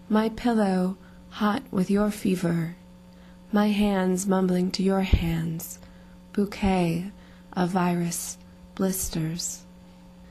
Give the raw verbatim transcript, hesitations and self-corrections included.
My pillow hot with your fever, my hands mumbling to your hands, bouquet of virus blisters.